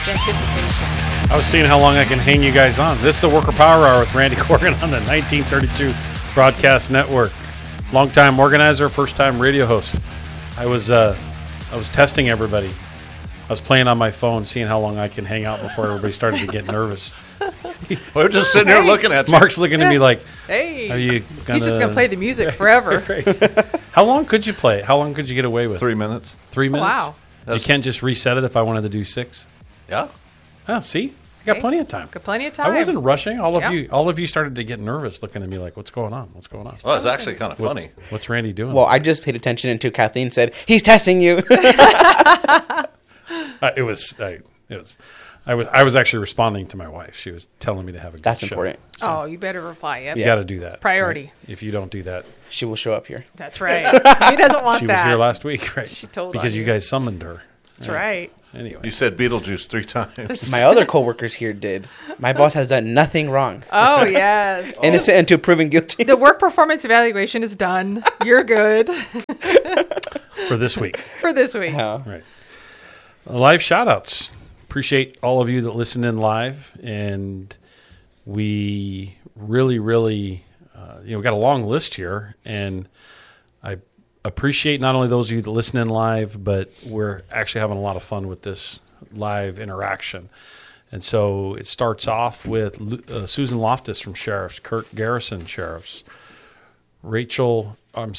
Anticipation. I was seeing how long I can hang you guys on. This is the Worker Power Hour with Randy Corrigan on the 1932 Broadcast Network. Long-time organizer, first-time radio host. I was testing everybody. I was playing on my phone, seeing how long I can hang out before everybody started to get nervous. We're just sitting here looking at you. Mark's looking at me like, Hey, are you gonna... he's just going to play the music forever. How long could you play? How long could you get away with? 3 minutes. 3 minutes? Wow. You can't just reset it if I wanted to do 6? Yeah. Oh, see? I got plenty of time. Got plenty of time. I wasn't rushing. All Yep. of you started to get nervous looking at me like, what's going on? What's going on? Well, it's actually kind of funny. What's Randy doing? Well, I just paid attention until Kathleen said, he's testing you. I was actually responding to my wife. She was telling me to have a good That's show. important. So Oh, you better reply. Yep. you got to do that. Priority. Right? If you don't do that, She will show up here. That's right. He doesn't want she that. was here last week, right? She told because on you you. guys summoned her. That's right. Anyway, You said Beetlejuice 3 times. My other coworkers here did. My boss has done nothing wrong. Oh, yes. Innocent until proven guilty. The work performance evaluation is done. You're good for this week, for this week. Yeah. right? Live shout outs. Appreciate all of you that listen in live, and we really, really, we got a long list here, and I appreciate not only those of you that listen in live, but we're actually having a lot of fun with this live interaction. And so it starts off with Susan Loftus from Sheriffs, Kurt Garrison Sheriffs, Rachel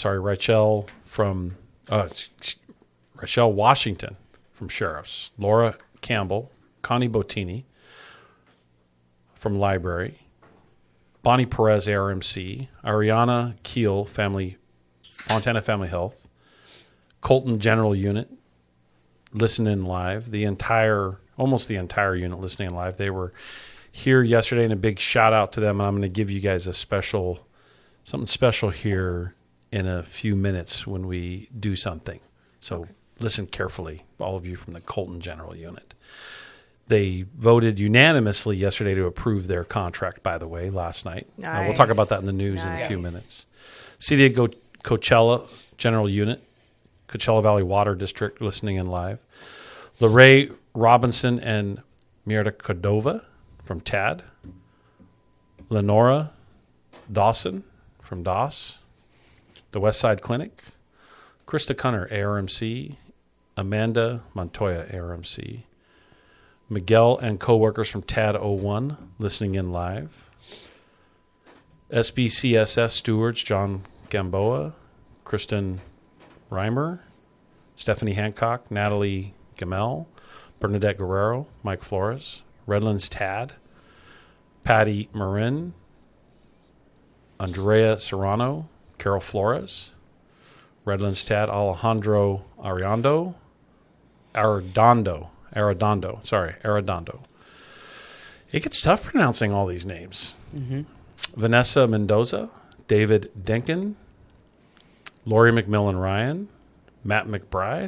from Rachel Washington from Sheriffs, Laura Campbell, Connie Bottini from Library, Bonnie Perez, ARMC, Ariana Keel, Montana Family Health, Colton General Unit, Listen In Live, almost the entire unit listening in live. They were here yesterday, and a big shout out to them. And I'm going to give you guys something special here in a few minutes when we do something. So listen carefully, all of you from the Colton General Unit. They voted unanimously yesterday to approve their contract, by the way, last night. Nice. We'll talk about that in the news in a few minutes. City of Coachella General Unit, Coachella Valley Water District listening in live. Lorraine Robinson and Myrta Cordova from TAD. Lenora Dawson from DOS. The Westside Clinic. Krista Cunner, ARMC. Amanda Montoya, ARMC. Miguel and coworkers from TAD 01 listening in live. SBCSS stewards John Gamboa, Kristen Reimer, Stephanie Hancock, Natalie Gamel, Bernadette Guerrero, Mike Flores, Redlands TAD, Patty Marin, Andrea Serrano, Carol Flores, Redlands TAD, Alejandro Arredondo. It gets tough pronouncing all these names. Mm-hmm. Vanessa Mendoza, David Denkin, Lori McMillan Ryan, Matt McBride,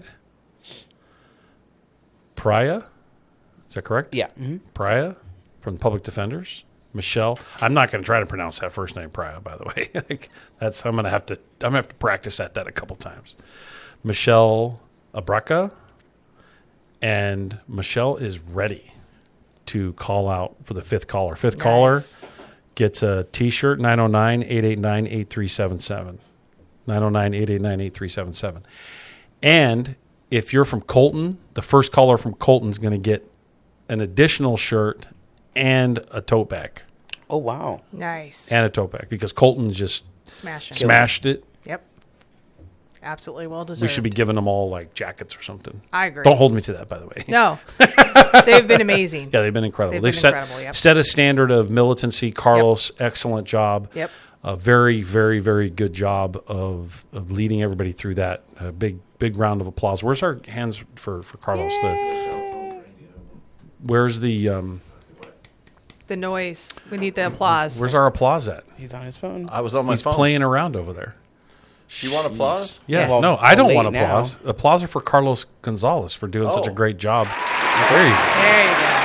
Priya, is that correct? Yeah. Mm-hmm. Priya from Public Defenders. Michelle, I'm not going to try to pronounce that first name, Priya, by the way. I'm going to have to practice that a couple times. Michelle Abraca, and Michelle is ready to call out for the fifth caller. Fifth caller gets a T-shirt, 909-889-8377. 909-889-8377. And if you're from Colton, the first caller from Colton is going to get an additional shirt and a tote bag. Oh, wow. Nice. And a tote bag because Colton just smashed it. Yep. Absolutely well deserved. We should be giving them all like jackets or something. I agree. Don't hold me to that, by the way. No. They've been amazing. Yeah, they've been incredible. They've been set a standard of militancy. Carlos, excellent job. Yep. A very, very, very good job of leading everybody through that. A big round of applause. Where's our hands for Carlos? Where's the noise? We need the applause. Where's our applause at? He's on his phone. I was on my He's phone. playing around over there. You want applause? Yeah. Yes. Well, No, I don't late want now. applause. Applause are for Carlos Gonzalez for doing such a Oh. great job. There you go. There you go.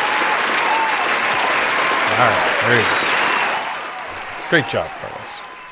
All right. There you go. Great job, Carlos.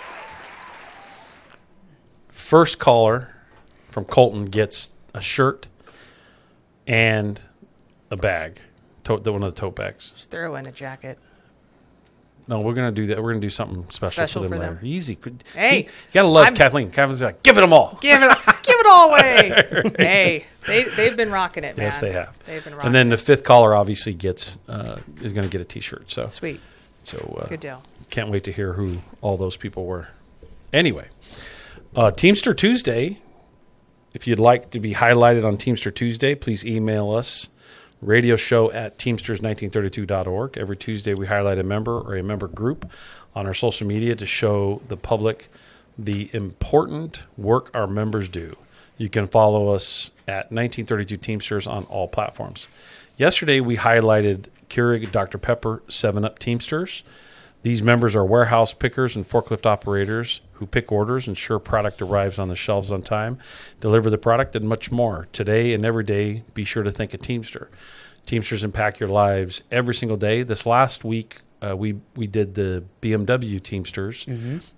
First caller from Colton gets a shirt and a bag, one of the tote bags. Just throw in a jacket. No, we're gonna do that. We're gonna do something special for them later. Easy. Hey, see, you gotta love Kathleen. Kathleen's like, give it them all. Give it all away. Hey, they've been rocking it, man. Yes, they have. They've been rocking. And then the fifth caller obviously is gonna get a T-shirt. So sweet. So good deal. Can't wait to hear who all those people were. Anyway, Teamster Tuesday. If you'd like to be highlighted on Teamster Tuesday, please email us. Radio show at teamsters1932.org. Every Tuesday we highlight a member or a member group on our social media to show the public the important work our members do. You can follow us at 1932 Teamsters on all platforms. Yesterday we highlighted Keurig Dr. Pepper 7-Up Teamsters. These members are warehouse pickers and forklift operators who pick orders, ensure product arrives on the shelves on time, deliver the product, and much more. Today and every day, be sure to think of Teamster. Teamsters impact your lives every single day. This last week, we did the BMW Teamsters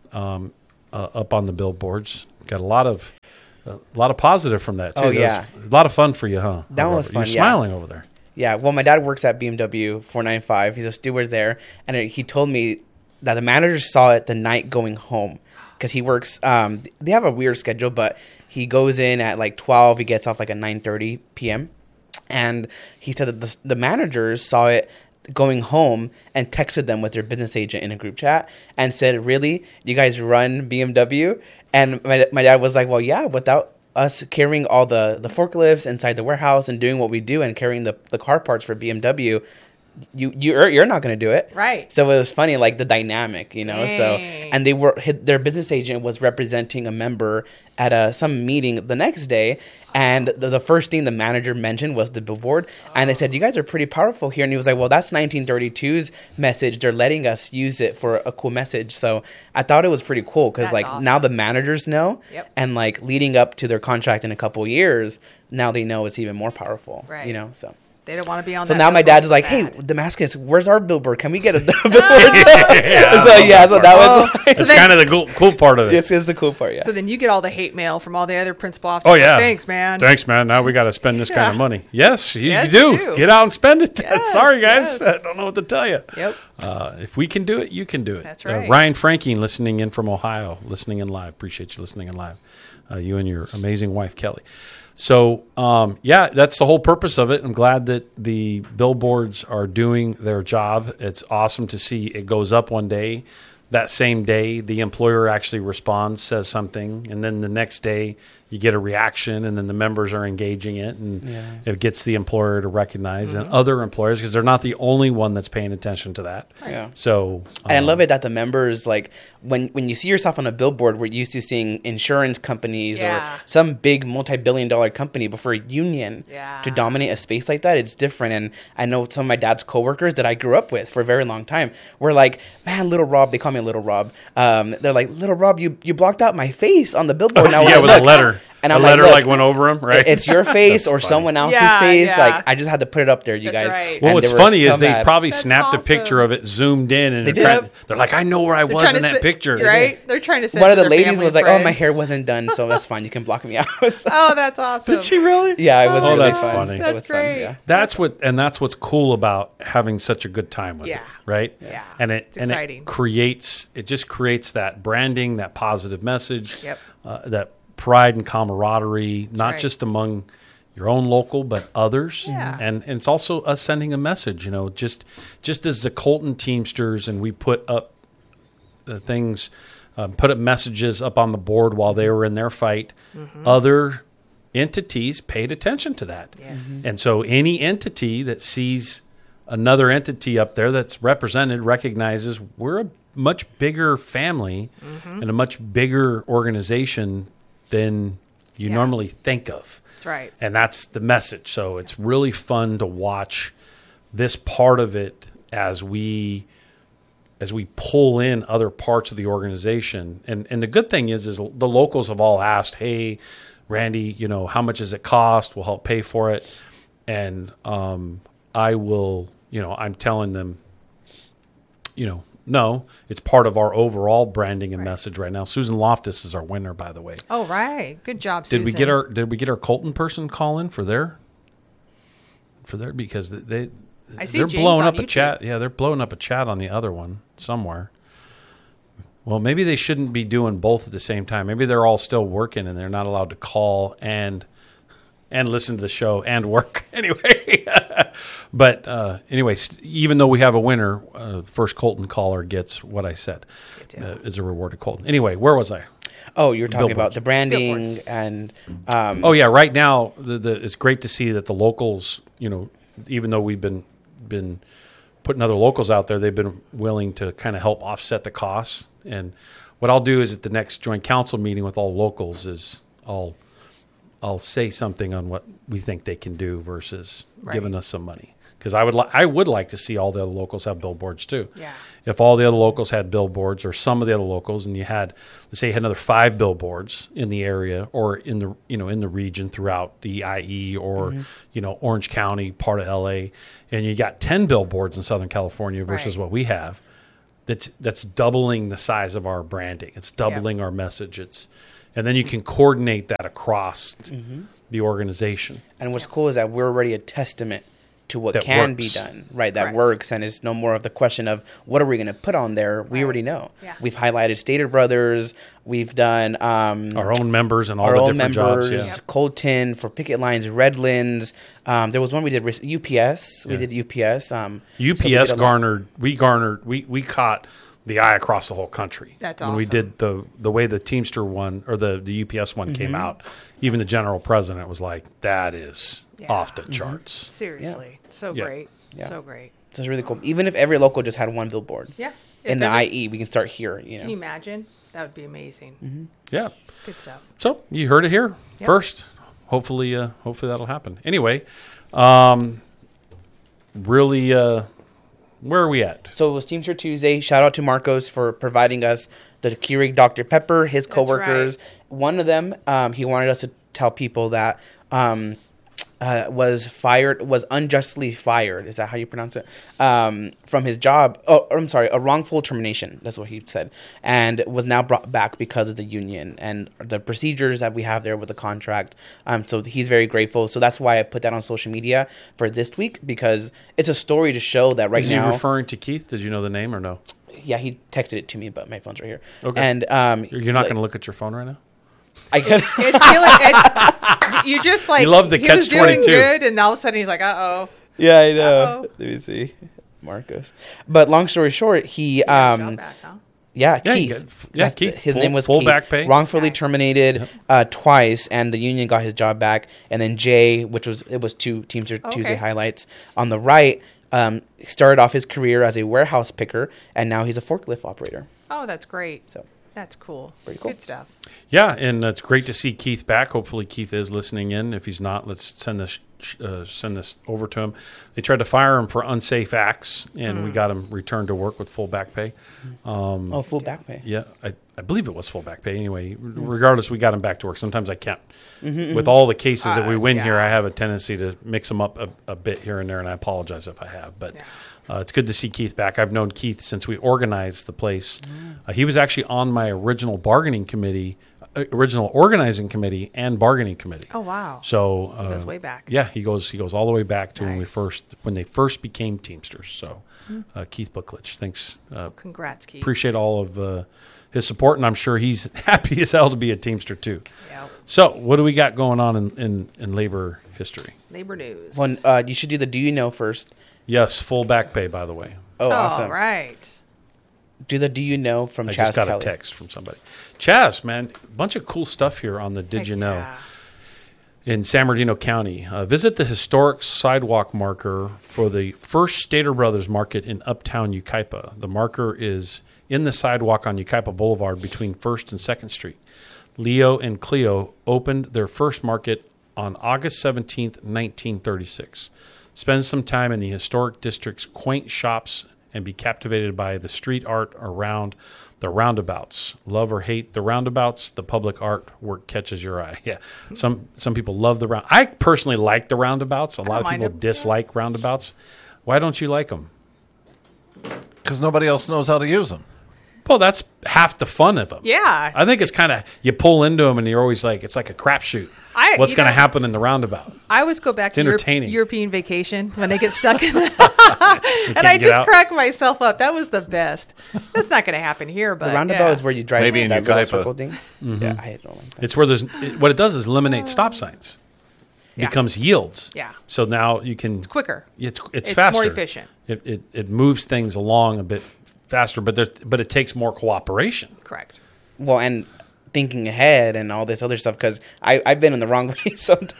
up on the billboards. Got a lot of positive from that, too. Oh, yeah. A lot of fun for you, huh? That was fun, You're smiling over there. Yeah, well, my dad works at BMW 495. He's a steward there, and he told me that the manager saw it the night going home because he works. They have a weird schedule, but he goes in at like 12. He gets off like at 9:30 p.m. And he said that the managers saw it going home and texted them with their business agent in a group chat and said, "Really, you guys run BMW?" And my dad was like, "Well, yeah, without us carrying all the forklifts inside the warehouse and doing what we do and carrying the car parts for BMW, you're not going to do it." Right. So it was funny, like the dynamic, you know. Dang. So and their business agent was representing a member at some meeting the next day, and the first thing the manager mentioned was the billboard, and they said, "You guys are pretty powerful here," and he was like, "Well, that's 1932's message. They're letting us use it for a cool message." So I thought it was pretty cool because like awesome. Now the managers know, and like leading up to their contract in a couple of years, now they know it's even more powerful, right? You know, so. They don't want to be on. So that now my dad's like, "Hey, Damascus, where's our billboard? Can we get a billboard?" So that was it's kind of the cool part of it. It's the cool part, yeah. So then you get all the hate mail from all the other principal officers. Oh yeah, thanks, man. Now we got to spend this kind of money. Yes, you do. Get out and spend it. Yes, sorry, guys, I don't know what to tell you. Yep. If we can do it, you can do it. That's right. Ryan Frankie, listening in from Ohio, listening in live. Appreciate you listening in live. You and your amazing wife Kelly. So, that's the whole purpose of it. I'm glad that the billboards are doing their job. It's awesome to see it goes up one day. That same day, the employer actually responds, says something, and then the next day you get a reaction, and then the members are engaging it, and it gets the employer to recognize and other employers, because they're not the only one that's paying attention to that. Yeah. So, and I love it that the members, like when you see yourself on a billboard, we're used to seeing insurance companies or some big multi-billion-dollar company, but for a union to dominate a space like that, it's different. And I know some of my dad's coworkers that I grew up with for a very long time were like, "Man, Little Rob," they call me Little Rob. They're like, "Little Rob, you blocked out my face on the billboard." Now with a letter. And a letter like went over him, right? It's your face or someone else's face. Yeah. Like I just had to put it up there, you guys. Right. Well, what's funny is they probably snapped a picture of it, zoomed in, and they're like, "I know where I was in that picture." Right? They're trying to. One of the ladies was like, "Oh, my hair wasn't done, so that's fine. You can block me out." Oh, that's awesome. Did she really? Yeah, it was really that's fun. Funny. That's great. Fun, yeah. That's what's cool about having such a good time with it, right? Yeah, and it's exciting. It just creates that branding, that positive message, that pride and camaraderie, not just among your own local, but others. Yeah. And it's also us sending a message, just as the Colton Teamsters, and we put up things, put up messages up on the board while they were in their fight. Other entities paid attention to that. Yes. And so any entity that sees another entity up there that's represented recognizes we're a much bigger family and a much bigger organization than you normally think of. That's right. And that's the message. So it's really fun to watch this part of it as we pull in other parts of the organization. And the good thing is the locals have all asked, "Hey, Randy, how much does it cost? We'll help pay for it." And I will, I'm telling them, no, it's part of our overall branding and message right now. Susan Loftus is our winner, by the way. Oh, right. Good job, Susan. Did we get our Colton person call in for for their because they I see they're James blowing on up a YouTube. chat. Yeah, they're blowing up a chat on the other one somewhere. Well, maybe they shouldn't be doing both at the same time. Maybe they're all still working and they're not allowed to call and listen to the show and work anyway. But anyway, even though we have a winner, first Colton caller gets what I said as a reward to Colton. Anyway, where was I? Oh, you're talking Billboards. about the branding Billboards. and Oh yeah, right now it's great to see that the locals, even though we've been putting other locals out there, they've been willing to kind of help offset the costs. And what I'll do is at the next joint council meeting with all locals is I'll say something on what we think they can do versus giving us some money. Because I would like to see all the other locals have billboards too. Yeah. If all the other locals had billboards, or some of the other locals, and you had, let's say, you had another 5 billboards in the area or in the in the region throughout the IE or Orange County, part of LA, and you got 10 billboards in Southern California versus Right. what we have, that's doubling the size of our branding. It's doubling our message. And then you can coordinate that across the organization. And what's cool is that we're already a testament to what That can be works. done, right? That Correct. works, and it's no more of the question of what are we going to put on there. We Right. already know. Yeah. We've highlighted Stater Brothers. We've done Our own members and all our the own different members, jobs. Yeah. Colton for picket lines, Redlands. There was one we did UPS. We Yeah. did UPS. So we UPS did a lot. we caught the eye across the whole country. That's when we awesome. did the way the Teamster one or the UPS one came out. Even the general president was like, "That is Yeah. off the charts." Seriously. So Yeah. great. Yeah. So great. So it's really cool. Even if every local just had one billboard Yeah. in If the every- IE, we can start here. Can you imagine? That would be amazing. Yeah. Good stuff. So you heard it here Yep. first. Hopefully that'll happen. Anyway, really, where are we at? So it was Teamster Tuesday. Shout out to Marcos for providing us the Keurig Dr. Pepper, his coworkers. One of them, he wanted us to tell people that was unjustly fired. Is that how you pronounce it? From his job. Oh, I'm sorry, a wrongful termination. That's what he said. And was now brought back because of the union and the procedures that we have there with the contract. So he's very grateful. So that's why I put that on social media for this week, because it's a story to show that right Is now. he referring to Keith? Did you know the name or no? Yeah, he texted it to me, but my phone's right here. Okay. And You're not going to look at your phone right now? I can. You just like You love the he was doing catch-22. good, and all of a sudden he's like, "Uh-oh." Yeah, I know. Uh-oh. Let me see, Marcos. But long story short, he Job back, huh? Yeah, Keith. yeah, Keith. His Full- name was full Keith. back pay. Wrongfully Nice. terminated twice, and the union got his job back. And then Jay, it was 2 Teamster Tuesday highlights on the right. Started off his career as a warehouse picker, and now he's a forklift operator. Oh, that's great. So That's cool. Pretty cool. Good stuff. Yeah, and it's great to see Keith back. Hopefully, Keith is listening in. If he's not, let's send this over to him. They tried to fire him for unsafe acts, and we got him returned to work with full back pay. full back pay. Yeah, I believe it was full back pay. Anyway, regardless, we got him back to work. Sometimes I can't. With all the cases that we win here, yeah. I have a tendency to mix them up a bit here and there, and I apologize if I have. But it's good to see Keith back. I've known Keith since we organized the place. He was actually on my original organizing committee, and bargaining committee. Oh, wow. So He goes way back. Yeah, he goes all the way back to Nice. when they first became Teamsters. So Keith Booklich, thanks. Congrats, Keith. Appreciate all of his support, and I'm sure he's happy as hell to be a Teamster too. Yep. So what do we got going on in labor history? Labor news. Well, you should do the do you know first. Yes, full back pay, by the way. Oh, awesome. All right. Do the do you know from I Chaz just got Kelly. a text from somebody. Chaz, man, a bunch of cool stuff here on the Did Heck You Know? yeah. In San Bernardino County. Visit the historic sidewalk marker for the first Stater Brothers Market in Uptown Yucaipa. The marker is in the sidewalk on Yucaipa Boulevard between 1st and 2nd Street. Leo and Cleo opened their first market on August 17th, 1936. Spend some time in the historic district's quaint shops and be captivated by the street art around the roundabouts. Love or hate the roundabouts, the public art work catches your eye. Yeah, some people love the round. I personally like the roundabouts. A lot of mind people them. dislike roundabouts. Why don't you like them? Because nobody else knows how to use them. Well, that's half the fun of them. Yeah. I think it's kind of, you pull into them and you're always like, it's like a crapshoot. What's going to happen in the roundabout? I always go back to entertaining. European Vacation when they get stuck in and I just crack myself up. That was the best. That's not going to happen here, but the roundabout is where you drive maybe in that little Yucaipa. circle thing. Yeah, I don't like that. It's where what it does is eliminate stop signs. It Yeah. becomes yields. Yeah. So now you can. It's quicker. It's It's faster. more efficient. It moves things along a bit faster, but it takes more cooperation. Correct. Well, and thinking ahead and all this other stuff, because I've been in the wrong way sometimes.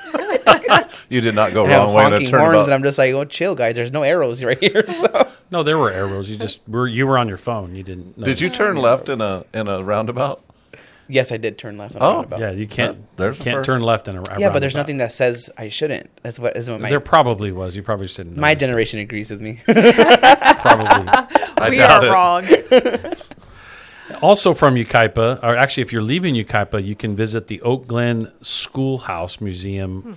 You did not go I have wrong way in a honking horns, and turnabout. I'm just like, oh, chill, guys. There's no arrows right here. So No, there were arrows. You were on your phone. You didn't. Did you turn left in a roundabout? yes, I did turn left on Oh. the roundabout. Yeah, you can't. There's you the can't first. turn left in a Yeah, roundabout. but there's nothing that says I shouldn't. That's what my There probably was. You probably just didn't. my notice it. generation agrees with me. Probably. I We doubt are it. wrong. Also from Yucaipa, or actually if you're leaving Yucaipa, you can visit the Oak Glen Schoolhouse Museum,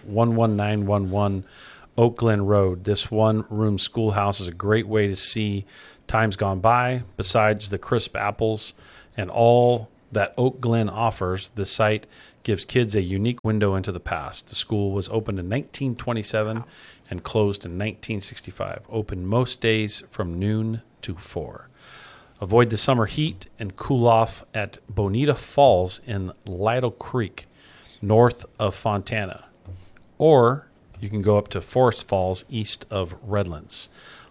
11911 Oak Glen Road. This one-room schoolhouse is a great way to see times gone by. Besides the crisp apples and all that Oak Glen offers, the site gives kids a unique window into the past. The school was opened in 1927 and closed in 1965. Open most days from noon to 4. Avoid the summer heat and cool off at Bonita Falls in Lytle Creek, north of Fontana. Or you can go up to Forest Falls, east of Redlands.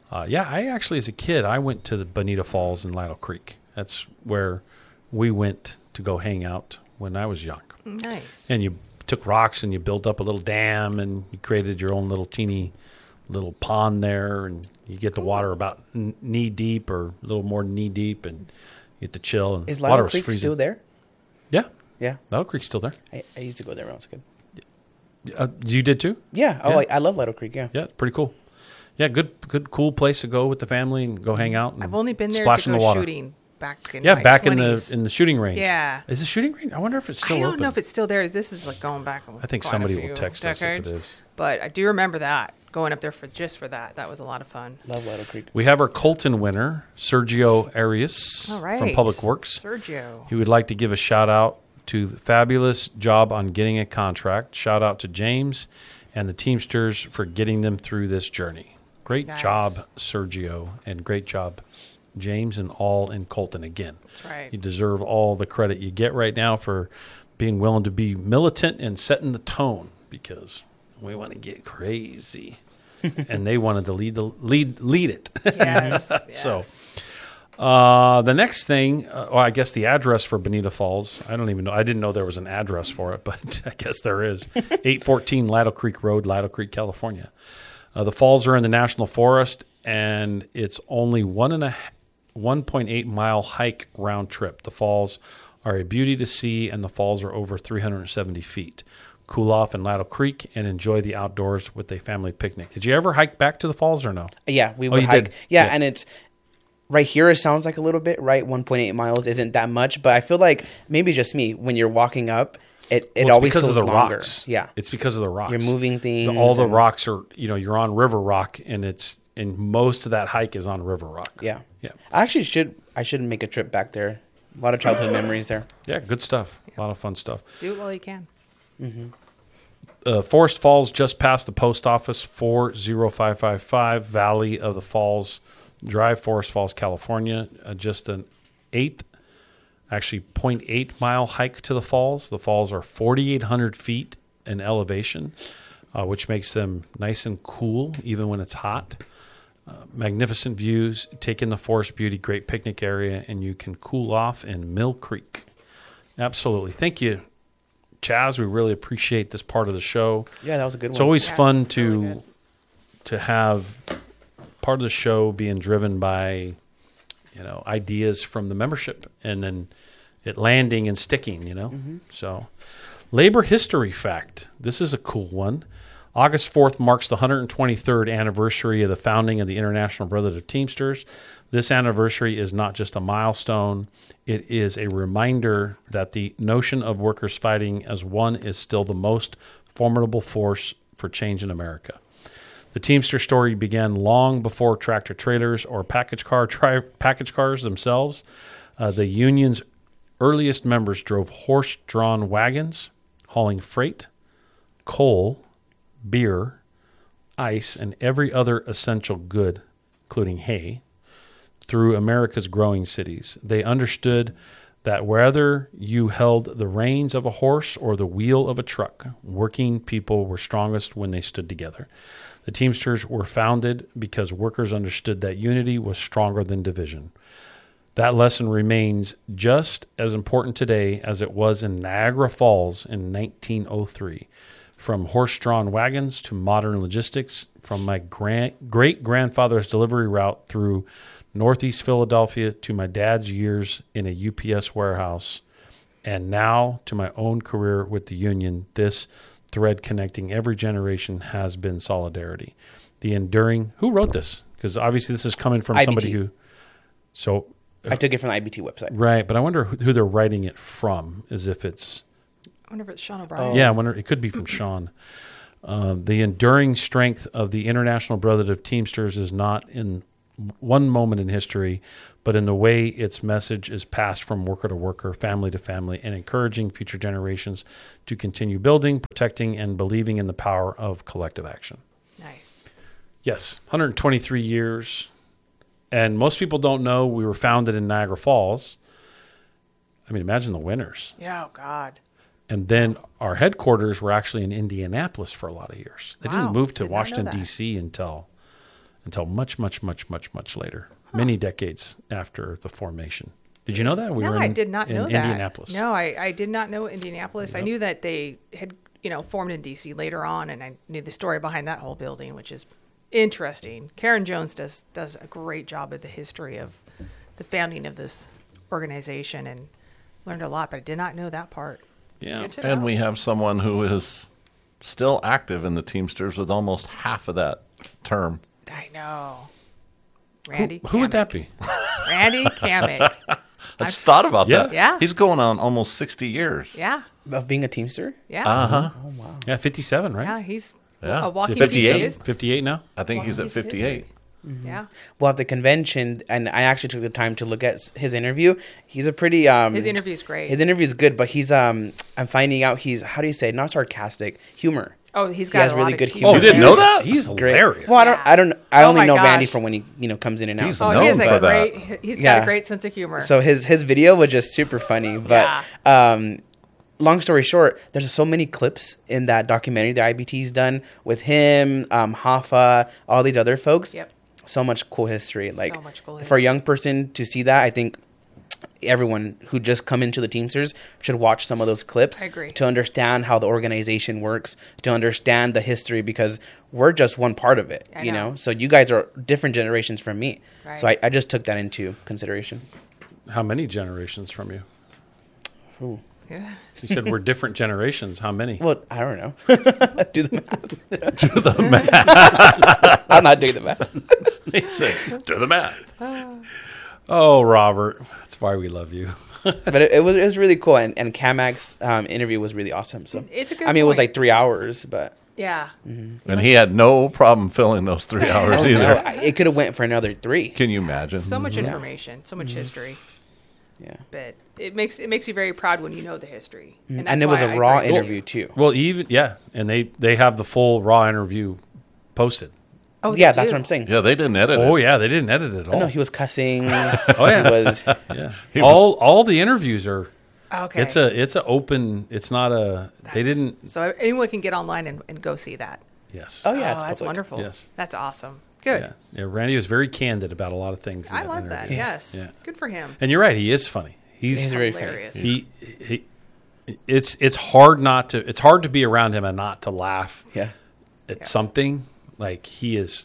I actually, as a kid, I went to the Bonita Falls in Lytle Creek. That's where we went to go hang out when I was young. Nice. And you took rocks and you built up a little dam and you created your own little teeny little pond there, and you get the water about knee deep or a little more than knee deep, and you get to chill. And Is water Lytle was Creek freezing. still there? Yeah, Yeah, Lytle Creek's still there. I used to go there when I was a kid. You did too? Yeah. Oh, Yeah. I love Lytle Creek. Yeah. Yeah, pretty cool. Yeah, good, cool place to go with the family and go hang out. And I've only been there splash to in go the water. shooting back in Yeah, my back 20s. in the shooting range. Yeah. Is the shooting range? I wonder if it's still I don't open. know if it's still there. This is like going back. I think quite a somebody will few text us if it decades. is. But I do remember that going up there for that. That was a lot of fun. Love Lytle Creek. We have our Colton winner, Sergio Arias All right. from Public Works. Sergio. He would like to give a shout out to the fabulous job on getting a contract. Shout out to James and the Teamsters for getting them through this journey. Great Nice. job, Sergio, and great job, James, and all in Colton again. That's right. You deserve all the credit you get right now for being willing to be militant and setting the tone, because we want to get crazy. And they wanted to lead it. Yes. So, the next thing, I guess the address for Bonita Falls, I don't even know. I didn't know there was an address for it, but I guess there is. 814 Lytle Creek Road, Lytle Creek, California. The falls are in the National Forest, and it's only 1.8 mile hike round trip. The falls are a beauty to see, and the falls are over 370 feet. Cool off in Lytle Creek and enjoy the outdoors with a family picnic. Did you ever hike back to the falls or no? Yeah, we would you hike. did? Yeah, Yeah. and it's right here. It sounds like a little bit, right? 1.8 miles isn't that much, but I feel like maybe just me. When you're walking up, it Well, it's always because feels of the longer. rocks. Yeah, It's because of the rocks. You're moving things All the and- rocks are, you're on River Rock, and most of that hike is on River Rock. yeah. Yeah. I should make a trip back there. A lot of childhood memories there. Yeah, good stuff. A lot of fun stuff. Do it while you can. Forest Falls, just past the post office, 40555, Valley of the Falls Drive, Forest Falls, California. Just an 0.8 mile hike to the falls. The falls are 4,800 feet in elevation, which makes them nice and cool even when it's hot. Magnificent views, take in the forest beauty, great picnic area, and you can cool off in Mill Creek. Absolutely. Thank you, Chaz. We really appreciate this part of the show. Yeah, that was a good It's one. always Yeah, fun it's really to have part of the show being driven by ideas from the membership, and then it landing and sticking. So, labor history fact. This is a cool one. August 4th marks the 123rd anniversary of the founding of the International Brotherhood of Teamsters. This anniversary is not just a milestone, it is a reminder that the notion of workers fighting as one is still the most formidable force for change in America. The Teamster story began long before tractor trailers or package cars themselves. The union's earliest members drove horse-drawn wagons hauling freight, coal, beer, ice, and every other essential good, including hay, through America's growing cities. They understood that whether you held the reins of a horse or the wheel of a truck, working people were strongest when they stood together. The Teamsters were founded because workers understood that unity was stronger than division. That lesson remains just as important today as it was in Niagara Falls in 1903. From horse-drawn wagons to modern logistics, from my great-grandfather's delivery route through Northeast Philadelphia to my dad's years in a UPS warehouse, and now to my own career with the union, this thread connecting every generation has been solidarity. The enduring... Who wrote this? Because obviously this is coming from somebody IBT. who... So... I took it from the IBT website. Right, but I wonder who they're writing it from, as if it's... I wonder if it's Sean O'Brien. Yeah, I wonder. It could be from Sean. The enduring strength of the International Brotherhood of Teamsters is not in one moment in history, but in the way its message is passed from worker to worker, family to family, and encouraging future generations to continue building, protecting, and believing in the power of collective action. Nice. Yes, 123 years. And most people don't know we were founded in Niagara Falls. I mean, imagine the winters. Yeah, oh, God. And then our headquarters were actually in Indianapolis for a lot of years. They Wow, didn't move to did not know Washington, that. D.C. until much later, many decades after the formation. Did you know that? No, I did not know that. Indianapolis. No, I did not know Indianapolis. I knew that they had, formed in D.C. later on, and I knew the story behind that whole building, which is interesting. Karen Jones does a great job of the history of the founding of this organization, and learned a lot, but I did not know that part. Yeah. Good to And know. we have someone who is still active in the Teamsters with almost half of that term. I know. Randy Who would that Kamek. be? Randy Kamek. I just thought about Yeah. that. Yeah. He's going on almost 60 years. Yeah. Of being a Teamster? Yeah. Uh-huh. Oh, wow. Yeah, 57, right? Yeah, he's Yeah. a Is walking it 58? piece of 58 now? I think he's at Walking 58. Yeah. Well, at the convention, and I actually took the time to look at his interview. He's a pretty His interview's great. His interview is good, but he's I'm finding out he's, how do you say, not sarcastic, humor. Oh, he's He got has a really lot good of humor. Oh, you didn't know that? He's Great. hilarious. Well, I don't Oh only my know Randy gosh. from when he comes in and out. He's Oh, he known has for a that. great. He's got Yeah. a great sense of humor. So his video was just super funny. But long story short, there's so many clips in that documentary that IBT's done with him, Hoffa, all these other folks. Yep. So much cool history. Like much cool for a history. young person to see that, I think everyone who just come into the Teamsters should watch some of those clips. I agree. To understand how the organization works, to understand the history, because we're just one part of it, I you know. know? So you guys are different generations from me. Right. So I just took that into consideration. How many generations from you? Yeah. You said we're different generations. How many? Well, I don't know. Do the math. Do the math. I'm not doing the math. He said, do the math. Oh, Robert. That's why we love you. But it was really cool, and Kamak's interview was really awesome. So It's a good I mean, it was point. like 3 hours, but Yeah. And he had no problem filling those 3 hours either. no, it could have went for another 3. Can you imagine? So much information, so much history. Yeah, But it makes you very proud when you know the history. and that's it was why a I raw agree. interview too. Well, and they have the full raw interview posted. Oh, Yeah, they that's do. what I'm saying. Yeah, they didn't edit Oh, it. yeah, they didn't edit it at all. No, he was cussing. Oh, yeah. He was. Yeah. He was- all the interviews are. Okay. It's a open. It's not a. They didn't. So anyone can get online and go see that. Yes. Oh yeah, it's that's public. wonderful. Yes. That's awesome. Good. Yeah. Yeah. Randy was very candid about a lot of things. in I love that. interview. Yes. Yeah. Good for him. And you're right. He is funny. He's very funny. hilarious. he. It's hard not to. It's hard to be around him and not to laugh Yeah. at something. Like he is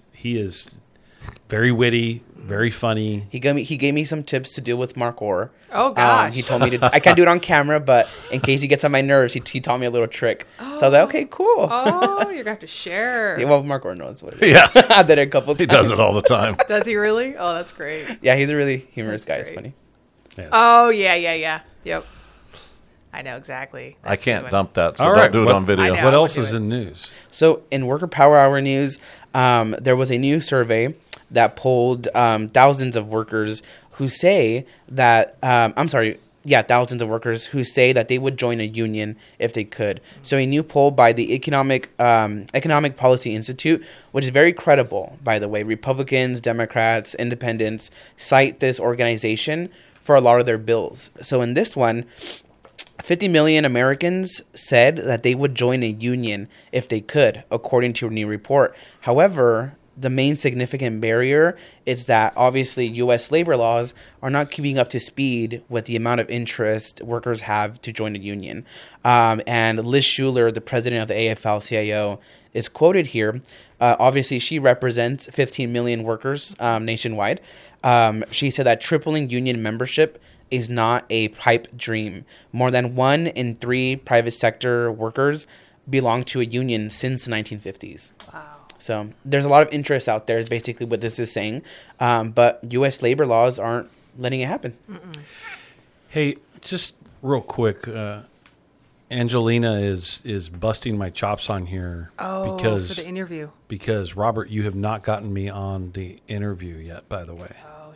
very witty, very funny. He gave me some tips to deal with Mark Orr. Oh, gosh. He told me to. I can't do it on camera, but in case he gets on my nerves, he taught me a little trick. So I was like, okay, cool. Oh, you're gonna have to share. Yeah, well, Mark Orr knows what it is. Yeah. I did it a couple of He times. does it all the time. Does he really? Oh, that's great. Yeah, he's a really humorous guy. It's great. funny. Oh yeah. Yep. I know exactly. I That's a can't good one. dump that, so All don't right, do it what- on video. I know. What I else would do is it. in news? So in Worker Power Hour news, there was a new survey that polled thousands of workers who say that, thousands of workers who say that they would join a union if they could. So a new poll by the Economic Policy Institute, which is very credible, by the way, Republicans, Democrats, Independents cite this organization for a lot of their bills. So in this one, 50 million Americans said that they would join a union if they could, according to a new report. However, the main significant barrier is that obviously U.S. labor laws are not keeping up to speed with the amount of interest workers have to join a union. And Liz Schuler, the president of the AFL-CIO, is quoted here. Obviously, she represents 15 million workers nationwide. She said that tripling union membership is not a pipe dream. More than 1 in 3 private sector workers belong to a union since the 1950s. Wow. So there's a lot of interest out there is basically what this is saying. But U.S. labor laws aren't letting it happen. Mm-mm. Hey, just real quick, Angelina is busting my chops on here for the interview. Because, Robert, you have not gotten me on the interview yet, by the way. Oh,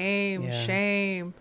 shame.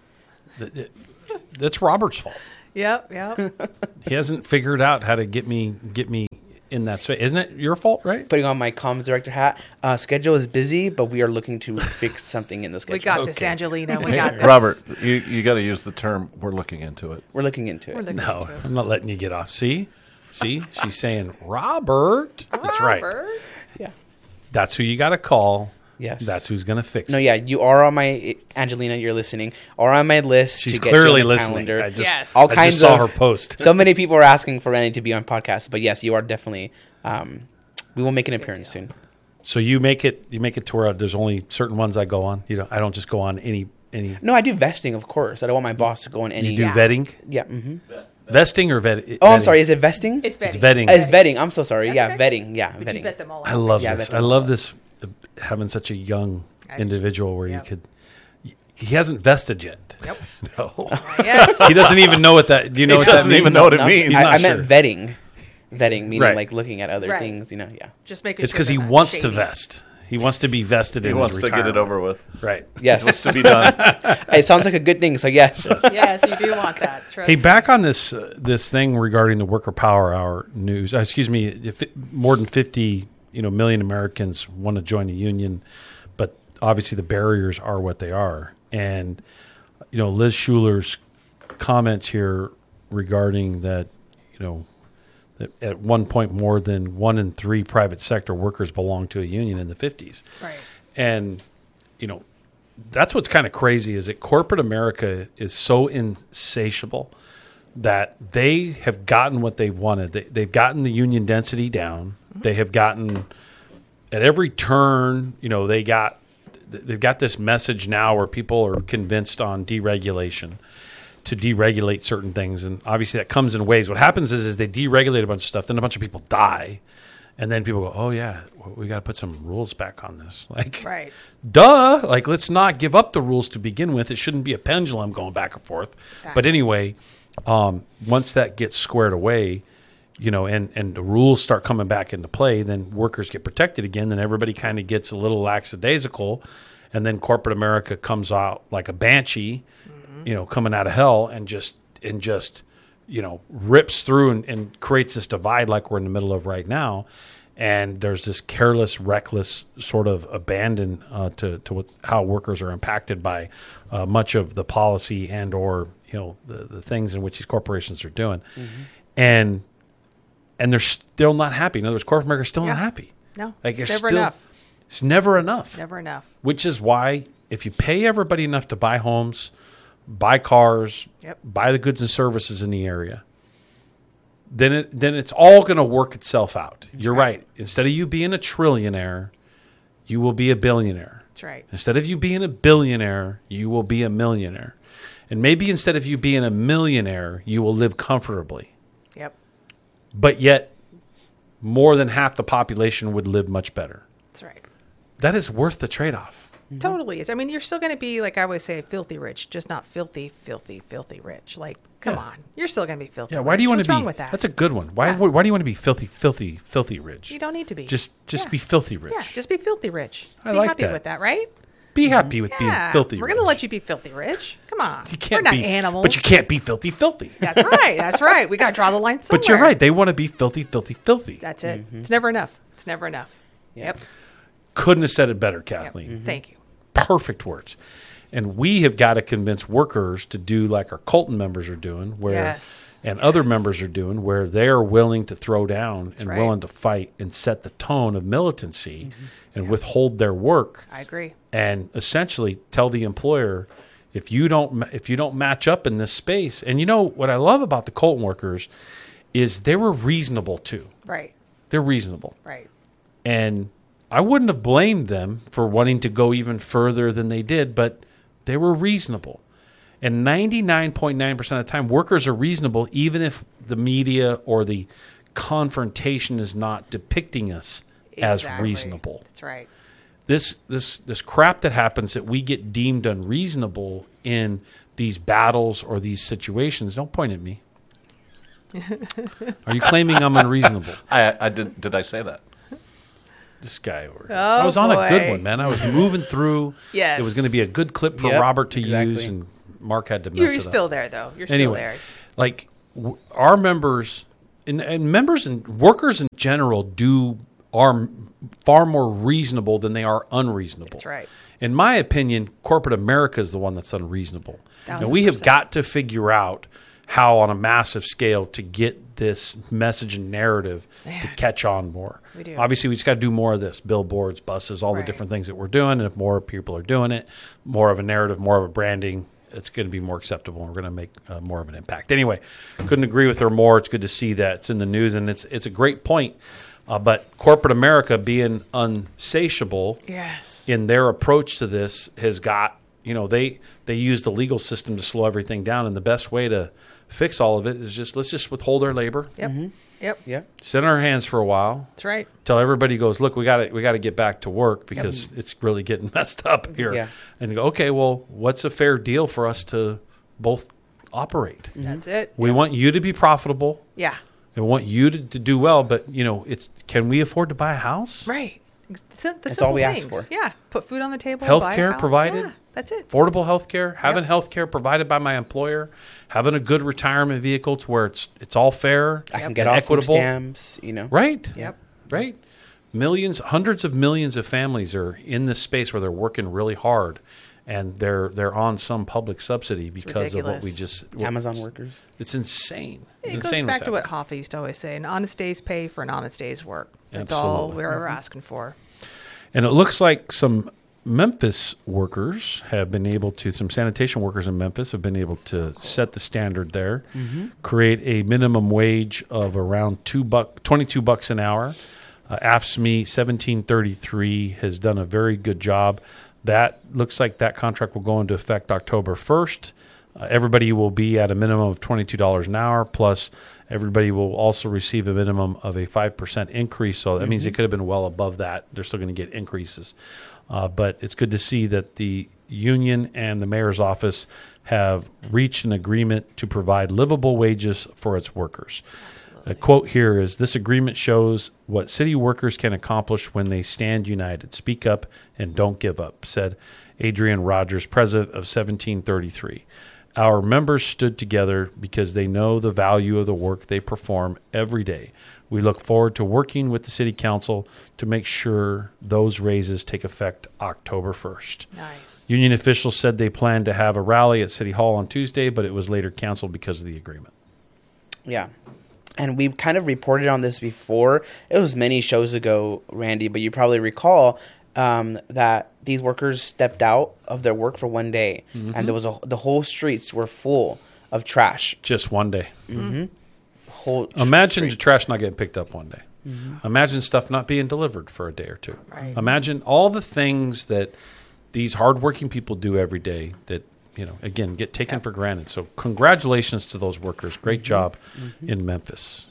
That's Robert's fault. Yep. He hasn't figured out how to get me in that space. Isn't it your fault, right? Putting on my comms director hat. Schedule is busy, but we are looking to fix something in the schedule. We got this, Angelina. We Hey, got this. Robert, you got to use the term, we're looking into it. We're looking into it. No, I'm not letting you get off. See? She's saying, Robert. That's right. Yeah. That's who you got to call. Yes. That's who's going to fix No, it. yeah, you are on my, Angelina, you're listening, are on my list. She's to get clearly you on the listening. calendar. I just, Yes. All I kinds just saw of- her post. So many people are asking for Annie to be on podcasts, but yes, you are definitely, we will make an appearance soon. So you make it to where there's only certain ones I go on. I don't just go on any. No, I do vesting, of course. I don't want my boss to go on any. You do vetting? Yeah. Mm-hmm. Vesting or vetting? Oh, I'm sorry. Is it vesting? It's vetting. It's vetting. It's vetting. I'm so sorry. That's yeah, okay. vetting. Yeah, But vetting. you vet them all out. I love Yeah, this. vet I them love all. this having such a young I do. individual where Yep. he hasn't vested yet. Nope. No. Yes. He doesn't even know what that. Do you know He what that doesn't means? even know what it No, means. He's I not meant sure. vetting. Vetting, meaning Right. like looking at other Right. things, Yeah. Just making It's sure because he they're not wants to shady. vest. He wants to be vested He in wants his to get it retirement. over with. Right. What's Yes. to be done. It sounds like a good thing, so yes. Yes, you do want that. Trust Hey, me. back on this thing regarding the Worker Power Hour news. More than 50 million Americans want to join a union, but obviously the barriers are what they are. And Liz Schuler's comments here regarding that that at one point more than 1 in 3 private sector workers belonged to a union in the 50s. Right. And that's what's kind of crazy is that corporate America is so insatiable that they have gotten what they wanted. They've gotten the union density down. They have gotten at every turn, they've got this message now where people are convinced on deregulation to deregulate certain things. And obviously that comes in waves. What happens is they deregulate a bunch of stuff. Then a bunch of people die. And then people go, oh, yeah, we got to put some rules back on this. Like, Right. duh. Like, let's not give up the rules to begin with. It shouldn't be a pendulum going back and forth. Exactly. But anyway, once that gets squared away, and the rules start coming back into play, then workers get protected again. Then everybody kind of gets a little lackadaisical. And then corporate America comes out like a banshee, coming out of hell and just rips through and creates this divide like we're in the middle of right now. And there's this careless, reckless sort of abandon to how workers are impacted by much of the policy and or the things in which these corporations are doing, and they're still not happy. In other words, corporate America is still not happy. No, Like it's it's never still- enough. It's never enough. Never enough. Which is why if you pay everybody enough to buy homes, buy cars, Yep. buy the goods and services in the area, then it's all going to work itself out. You're right. Instead of you being a trillionaire, you will be a billionaire. That's right. Instead of you being a billionaire, you will be a millionaire. And maybe instead of you being a millionaire, you will live comfortably. Yep. But yet, more than half the population would live much better. That's right. That is worth the trade-off. Totally is. I mean, you're still going to be, like I always say, filthy rich, just not filthy, filthy, filthy rich. Like, come on. You're still going to be filthy Yeah, rich. why do you want What's to be? wrong with that? That's a good one. Why? Yeah. Why do you want to be filthy, filthy, filthy rich? You don't need to be. Just Yeah. be filthy rich. Yeah, just be filthy rich. I be like happy that. with that, right? Be happy with being Yeah, filthy. we're going to Rich. let you be filthy rich. Come on. You can't we're not be animals. but you can't be filthy. That's right. That's right. We got to draw the line somewhere. But you're right. They want to be filthy. That's it. It's never enough. It's never enough. Yeah. Yep. Couldn't have said it better, Kathleen. Yep. Thank you. Perfect words. And we have got to convince workers to do like our Colton members are doing, where Yes. and other members are doing, where they're willing to throw down and right. willing to fight and set the tone of militancy and withhold their work I agree. and essentially tell the employer, if you don't match up in this space. And you know what I love about the Colton workers is they were reasonable too. Right. They're reasonable. Right. And I wouldn't have blamed them for wanting to go even further than they did, but they were reasonable. And 99.9% of the time, workers are reasonable, even if the media or the confrontation is not depicting us as Exactly. reasonable. That's right. This crap that happens that we get deemed unreasonable in these battles or these situations. Don't point at me. Are you claiming I'm unreasonable? I did I say that? This guy over here. Oh, I was on a good boy. one, man. I was moving through. Yes. It was going to be a good clip for Yep, Robert to exactly. use, and Mark had to mess You're it up. still there, though. You're still Anyway, there. like our members and members and workers in general are far more reasonable than they are unreasonable. That's right. In my opinion, corporate America is the one that's unreasonable. And we have 1000%. got to figure out how, on a massive scale, to get this message and narrative to Man. catch on more. We do. Obviously, we just got to do more of this: billboards, buses, all the Right. different things that we're doing. And if more people are doing it, more of a narrative, more of a branding, it's going to be more acceptable. And we're going to make more of an impact. Anyway, couldn't agree with her more. It's good to see that it's in the news, and it's a great point. But corporate America being unsatiable Yes. in their approach to this has got, they use the legal system to slow everything down, and the best way to fix all of it is let's just withhold our labor, Yep. Yep. Yeah. sit on our hands for a while, That's right. till everybody goes, look, we got to get back to work because it's really getting messed up here. Yeah. And you go, okay, well, what's a fair deal for us to both operate? That's it. We want you to be profitable. Yeah. And want you to do well, but can we afford to buy a house? Right. The That's simple all we ask things. for. Yeah. Put food on the table. Health buy a care house. provided. Yeah. That's it. Affordable health care, having Yep. health care provided by my employer, having a good retirement vehicle to where it's all fair I can and get off food equitable. stamps, Right. Yep. Right. Hundreds of millions of families are in this space where they're working really hard, and they're on some public subsidy because of what we ridiculous. just Amazon workers. It's insane. It's It goes insane. back what's to what happening. Hoffa used to always say: an honest day's pay for an honest day's work. That's all Absolutely. we're asking for. And it looks like some Memphis workers have been able to, some sanitation workers in Memphis have been able to set the standard there, create a minimum wage of around $22 an hour. AFSCME 1733 has done a very good job. That looks like that contract will go into effect October 1st. Everybody will be at a minimum of $22 an hour, plus everybody will also receive a minimum of a 5% increase. So that means they could have been well above that. They're still going to get increases. But it's good to see that the union and the mayor's office have reached an agreement to provide livable wages for its workers. A quote here is, "This agreement shows what city workers can accomplish when they stand united, speak up, and don't give up," said Adrian Rogers, president of 1733. "Our members stood together because they know the value of the work they perform every day. We look forward to working with the city council to make sure those raises take effect October 1st. Nice. Union officials said they planned to have a rally at City Hall on Tuesday, but it was later canceled because of the agreement. Yeah. And we've kind of reported on this before. It was many shows ago, Randy, but you probably recall that these workers stepped out of their work for one day, and there was the whole streets were full of trash. Just one day. street. Imagine the trash not getting picked up one day. Imagine stuff not being delivered for a day or two. Right. Imagine all the things that these hardworking people do every day that, again, get taken for granted. So congratulations to those workers. Great job in Memphis.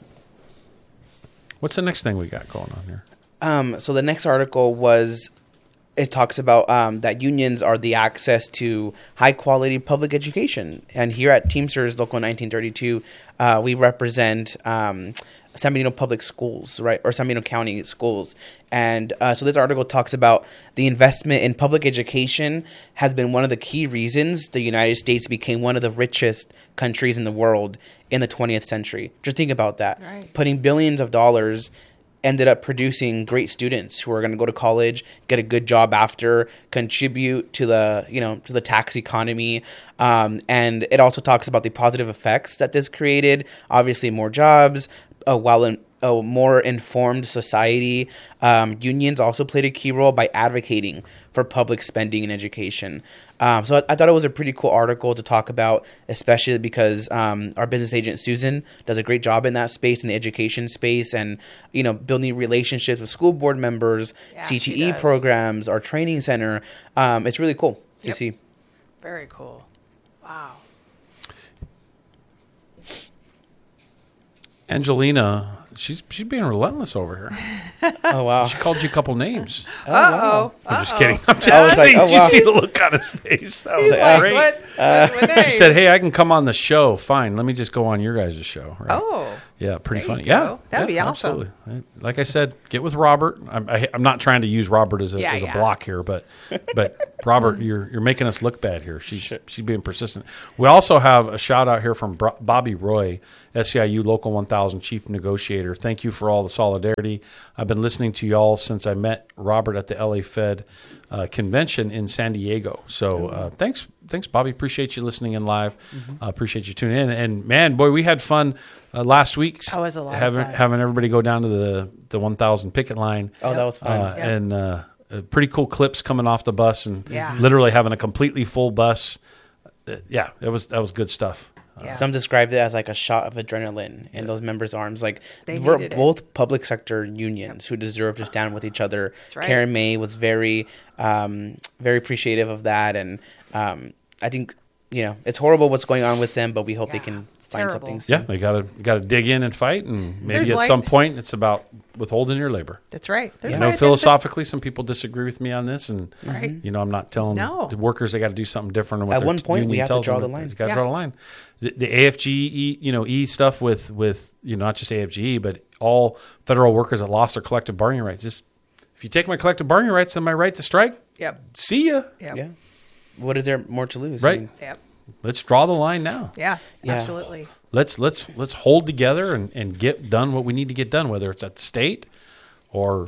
What's the next thing we got going on here? So the next article it talks about that unions are the access to high quality public education. And here at Teamsters Local 1932, we represent San Bernardino Public Schools, right, or San Bernardino County schools. And so this article talks about the investment in public education has been one of the key reasons the United States became one of the richest countries in the world in the 20th century. Just think about that. Right. Putting billions of dollars ended up producing great students who are going to go to college, get a good job after, contribute to the, to the tax economy. And it also talks about the positive effects that this created. Obviously, more jobs, a more informed society. Unions also played a key role by advocating for public spending in education. So I thought it was a pretty cool article to talk about, especially because our business agent, Susan, does a great job in that space, in the education space, and, building relationships with school board members, she CTE does. programs, our training center. It's really cool to Yep. see. Very cool. Wow. Angelina, she's being relentless over here. Oh, wow. She called you a couple names. Uh-oh. I'm just kidding. I'm just I was like, kidding. oh, Did you wow. see the look on his face? That was He's like, great. what name? She said, "Hey, I can come on the show. Fine. Let me just go on your guys' show." Right? Oh. Yeah, pretty There funny. you go. Yeah, That'd be yeah, awesome. Absolutely. Like I said, get with Robert. I'm not trying to use Robert as a Yeah. block here, but Robert, you're making us look bad here. She's being persistent. We also have a shout out here from Bobby Roy, SEIU Local 1000 Chief Negotiator. Thank you for all the solidarity. I've been listening to y'all since I met Robert at the LA Fed convention in San Diego. So thanks, Bobby. Appreciate you listening in live. Appreciate you tuning in. And man, boy, we had fun last week. That was a lot of fun. Having everybody go down to the 1000 picket line. Oh, that was fun. And pretty cool clips coming off the bus, and Yeah. literally having a completely full bus. That was good stuff. Yeah. Some described it as like a shot of adrenaline in those members' arms. Like, They we're needed it. both public sector unions who deserve to stand with each other. That's right. Karen May was very appreciative of that, and I think it's horrible what's going on with them, but we hope they Yeah, can it's find terrible. something soon. Yeah, they gotta dig in and fight, and maybe There's at light. some point it's about withholding your labor. That's right. There's I light know at the end of the- philosophically, some people disagree with me on this, and Right. I'm not telling No. the workers they got to do something different. Than what At their one point, we union have to tells draw them. the line. You got to Yeah. draw the line. The AFGE, E stuff with not just AFGE, but all federal workers that lost their collective bargaining rights. Just if you take my collective bargaining rights and my right to strike, Yep. see ya. Yep. Yeah. What is there more to lose? Right. Yep. Let's draw the line now. Yeah. Yeah. Absolutely. Let's hold together and get done what we need to get done, whether it's at the state or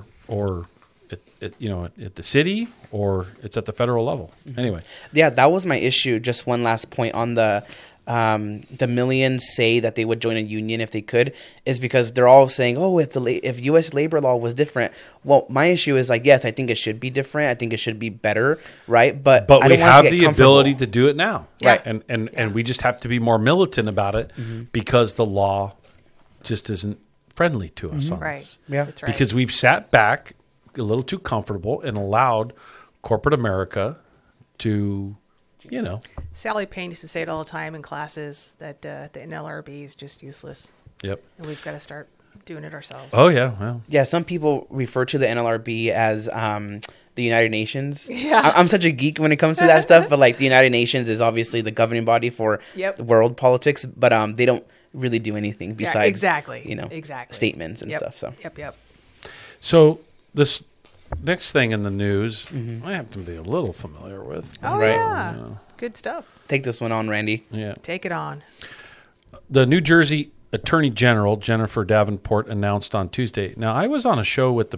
at the city or it's at the federal level. Anyway, Yeah, that was my issue. Just one last point on the millions say that they would join a union if they could, is because they're all saying, oh, if U.S. labor law was different. Well, my issue is like, yes, I think it should be different. I think it should be better, right? But I we don't want to have get the comfortable. ability to do it now, Yeah. And we just have to be more militant about it because the law just isn't friendly to us on Right. this. Yeah. That's right. Because we've sat back a little too comfortable and allowed corporate America to, Sally Payne used to say it all the time in classes that the NLRB is just useless, Yep. and we've got to start doing it ourselves. Oh yeah, well, Yeah, some people refer to the NLRB as the United Nations. Yeah. I'm such a geek when it comes to that stuff, but like the United Nations is obviously the governing body for Yep. world politics, but they don't really do anything Yeah, besides exactly. statements and Yep. stuff. So Yep. so this next thing in the news, I happen to be a little familiar with. Oh Right. yeah. Good stuff. take this one on, Randy. Yeah. Take it on. The New Jersey Attorney General, Jennifer Davenport, announced on Tuesday. Now, I was on a show with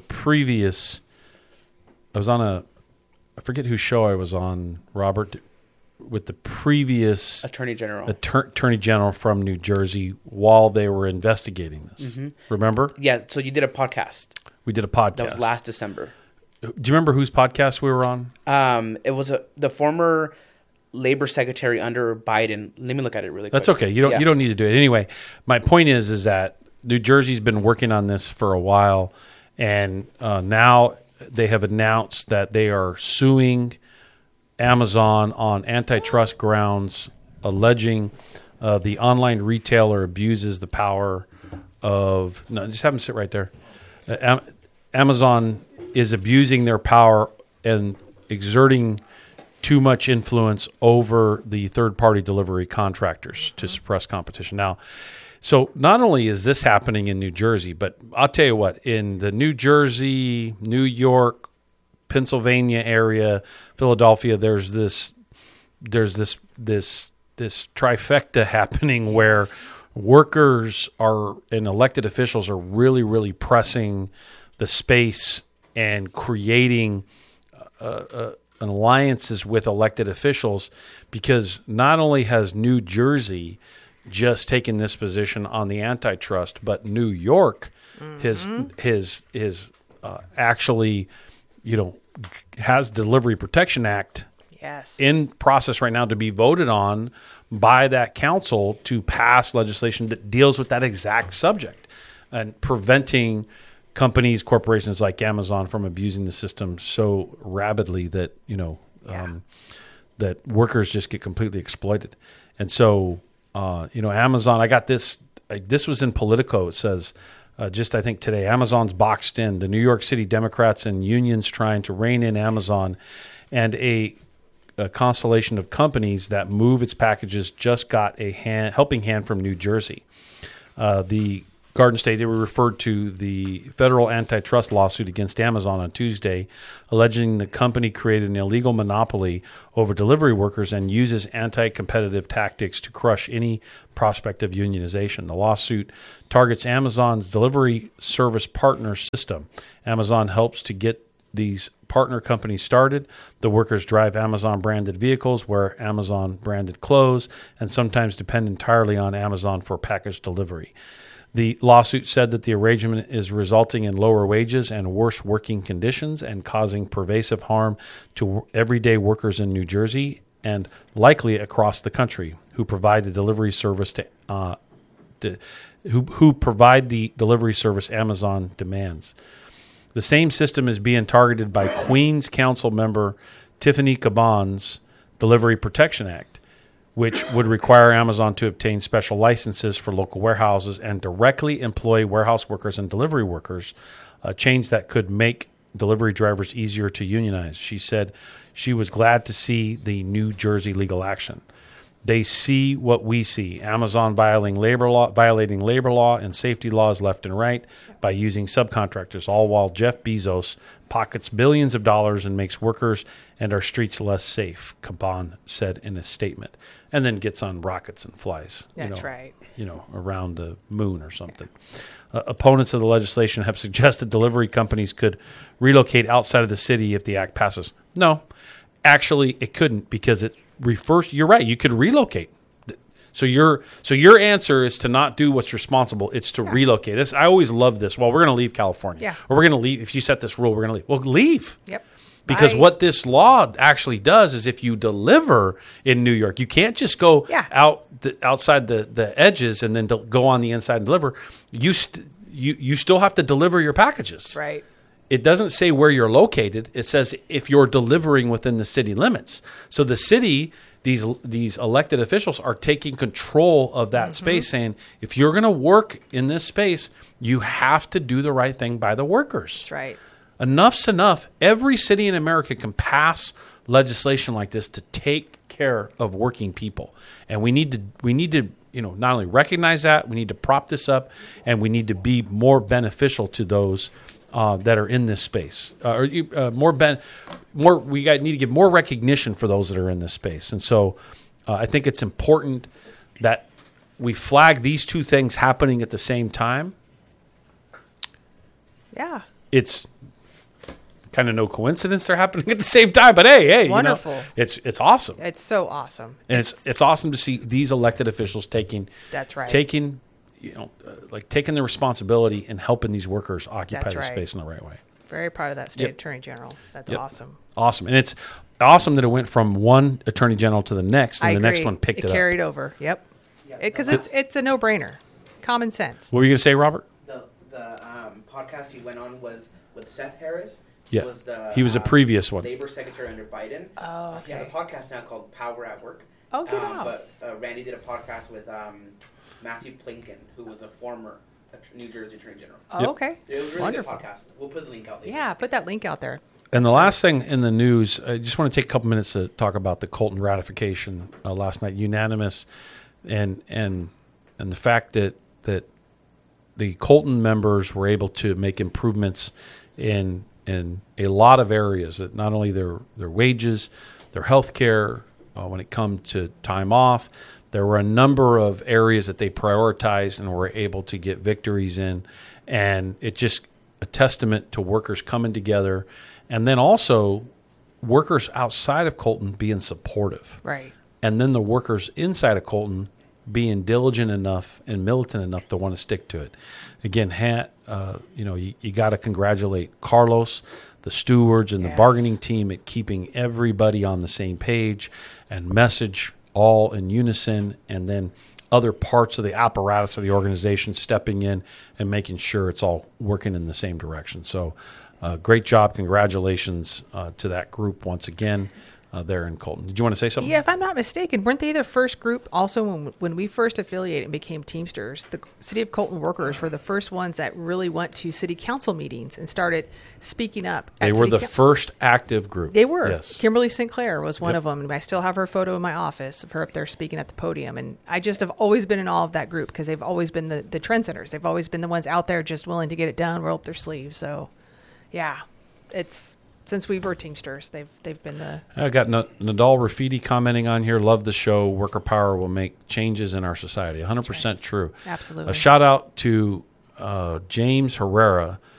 I forget whose show I was on, Robert, with the previous Attorney General. Attorney General from New Jersey while they were investigating this. Remember? Yeah, so you did a podcast. We did a podcast. That was last December. Do you remember whose podcast we were on? It was the former labor secretary under Biden. Let me look at it really quick. That's okay. You Yeah. don't need to do it anyway. My point is that New Jersey's been working on this for a while, and now they have announced that they are suing Amazon on antitrust grounds, alleging the online retailer abuses the power of. No, just have them sit right there. Amazon is abusing their power and exerting too much influence over the third-party delivery contractors to suppress competition. Now, So not only is this happening in New Jersey, but I'll tell you what, in the New Jersey, New York, Pennsylvania area, Philadelphia, there's this trifecta happening where workers and elected officials are really, really pressing the space and creating alliances with elected officials, because not only has New Jersey just taken this position on the antitrust, but New York has actually, has Delivery Protection Act in process right now to be voted on by that council to pass legislation that deals with that exact subject and preventing companies, corporations like Amazon from abusing the system so rapidly that, that workers just get completely exploited. And so, Amazon, I got this was in Politico. It says, I think today, Amazon's boxed in. The New York City Democrats and unions trying to rein in Amazon, and a constellation of companies that move its packages just got a helping hand from New Jersey. The Garden State, they were referred to the federal antitrust lawsuit against Amazon on Tuesday, alleging the company created an illegal monopoly over delivery workers and uses anti-competitive tactics to crush any prospect of unionization. The lawsuit targets Amazon's delivery service partner system. Amazon helps to get these partner companies started. The workers drive Amazon-branded vehicles, wear Amazon-branded clothes, and sometimes depend entirely on Amazon for package delivery. The lawsuit said that the arrangement is resulting in lower wages and worse working conditions and causing pervasive harm to everyday workers in New Jersey and likely across the country who provide the delivery service who provide the delivery service Amazon demands. The same system is being targeted by Queens Council member Tiffany Caban's Delivery Protection Act, which would require Amazon to obtain special licenses for local warehouses and directly employ warehouse workers and delivery workers, a change that could make delivery drivers easier to unionize. She said she was glad to see the New Jersey legal action. They see what we see, Amazon violating labor law and safety laws left and right by using subcontractors, all while Jeff Bezos pockets billions of dollars and makes workers and our streets less safe, Caban said in a statement, and then gets on rockets and flies. That's right. Around the moon or something. Opponents of the legislation have suggested delivery companies could relocate outside of the city if the act passes. No, actually it couldn't, because it refers. You're right. You could relocate. So your answer is to not do what's responsible. It's to relocate. I always love this. Well, we're going to leave California, or we're going to leave. If you set this rule, we're going to leave. Well, leave. Yep. Because what this law actually does is, if you deliver in New York, you can't just go outside the edges and then go on the inside and deliver. You still have to deliver your packages. Right. It doesn't say where you're located. It says if you're delivering within the city limits. So the city, these elected officials are taking control of that space, saying if you're going to work in this space, you have to do the right thing by the workers. That's right. Enough's enough. Every city in America can pass legislation like this to take care of working people, and we need to not only recognize that, we need to prop this up, and we need to be more beneficial to those that are in this space. We need to give more recognition for those that are in this space, and so I think it's important that we flag these two things happening at the same time. Yeah, it's kind of no coincidence they're happening at the same time, but hey, wonderful. It's awesome. It's so awesome, and it's awesome to see these elected officials taking the responsibility and helping these workers occupy the space in the right way. Very proud of that state attorney general. That's awesome. Awesome, and it's awesome that it went from one attorney general to the next, and the next one picked it up. Carried over. Yep, because it's a no-brainer, common sense. What were you going to say, Robert? The podcast he went on was with Seth Harris. Yeah, he was a previous one. Labor Secretary under Biden. Oh, okay. He has a podcast now called Power at Work. Oh, get out. But Randy did a podcast with Matthew Plinken, who was a former New Jersey Attorney General. Oh, okay. It was a really wonderful good podcast. We'll put the link out there. Yeah, put that link out there. And the last thing in the news, I just want to take a couple minutes to talk about the Colton ratification last night, unanimous, and the fact that that the Colton members were able to make improvements in a lot of areas, that not only their wages, their health care, when it comes to time off, there were a number of areas that they prioritized and were able to get victories in. And it's just a testament to workers coming together, and then also workers outside of Colton being supportive. Right. And then the workers inside of Colton being diligent enough and militant enough to want to stick to it. Again, you got to congratulate Carlos, the stewards, and the bargaining team at keeping everybody on the same page and message all in unison, and then other parts of the apparatus of the organization stepping in and making sure it's all working in the same direction. So great job. Congratulations to that group once again. There in Colton. Did you want to say something? Yeah, if I'm not mistaken, weren't they the first group also when we first affiliated and became Teamsters? The City of Colton workers were the first ones that really went to city council meetings and started speaking up. They were the first active group. They were. Yes. Kimberly Sinclair was one of them. And I still have her photo in my office of her up there speaking at the podium. And I just have always been in awe of that group because they've always been the trendsetters. They've always been the ones out there just willing to get it done, roll up their sleeves. So, yeah, it's... Since we were Teamsters, they've been the... I got Nadal Rafidi commenting on here. Love the show. Worker power will make changes in our society. 100% true. Absolutely. A shout out to James Herrera,